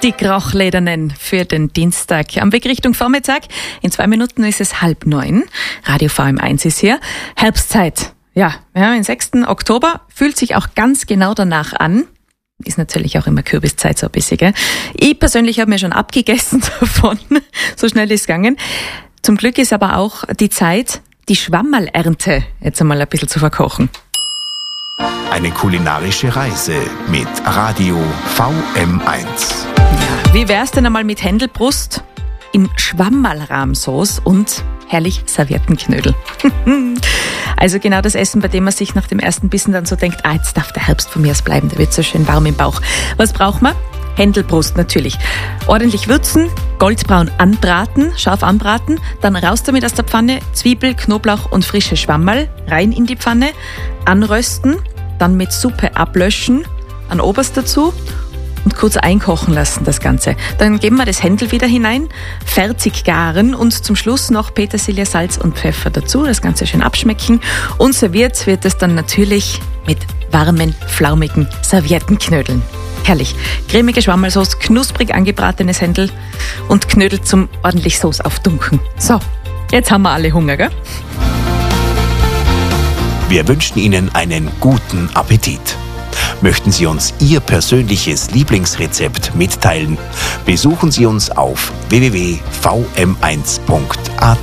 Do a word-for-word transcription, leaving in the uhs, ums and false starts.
Die Krochledernen für den Dienstag. Am Weg Richtung Vormittag. In zwei Minuten ist es halb neun. Radio V M eins ist hier. Herbstzeit. Ja, wir haben den sechsten Oktober. Fühlt sich auch ganz genau danach an. Ist natürlich auch immer Kürbiszeit so ein bisschen, gell? Ich persönlich habe mir schon abgegessen davon. So schnell ist es gegangen. Zum Glück ist aber auch die Zeit, die Schwammerlernte jetzt einmal ein bisschen zu verkochen. Eine kulinarische Reise mit Radio V M eins. Ja, wie wär's denn einmal mit Händelbrust in Schwammerlrahmsauce und herrlich servierten Knödel? Also genau das Essen, bei dem man sich nach dem ersten Bissen dann so denkt, ah, jetzt darf der Herbst von mir aus bleiben, der wird so schön warm im Bauch. Was braucht man? Händelbrust natürlich. Ordentlich würzen, goldbraun anbraten, scharf anbraten, dann raus damit aus der Pfanne, Zwiebel, Knoblauch und frische Schwammerl rein in die Pfanne, anrösten, dann mit Suppe ablöschen, an Oberst dazu und kurz einkochen lassen das Ganze. Dann geben wir das Händel wieder hinein, fertig garen und zum Schluss noch Petersilie, Salz und Pfeffer dazu, das Ganze schön abschmecken und serviert wird es dann natürlich mit warmen, flaumigen Serviettenknödeln. Herrlich. Cremige Schwammerlsauce, knusprig angebratenes Händel und Knödel zum ordentlich Sauce aufdunken. So, jetzt haben wir alle Hunger, gell? Wir wünschen Ihnen einen guten Appetit. Möchten Sie uns Ihr persönliches Lieblingsrezept mitteilen? Besuchen Sie uns auf w w w punkt v m eins punkt a t.